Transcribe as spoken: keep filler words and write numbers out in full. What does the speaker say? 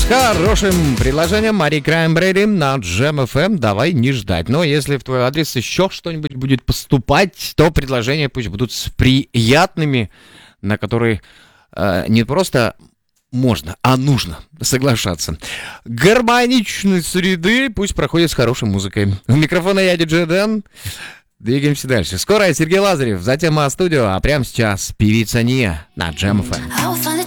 Хорошим предложением Мари Краймбрери на Джем эф эм. Давай не ждать. Но если в твой адрес еще что-нибудь будет поступать, то предложения пусть будут с приятными, на которые э, не просто можно, а нужно соглашаться. Гармоничной среды пусть проходит с хорошей музыкой. У микрофона я, диджей Дэн. Двигаемся дальше. Скоро Сергей Лазарев, затем А-студио, а прямо сейчас певица Ния на Джем эф эм.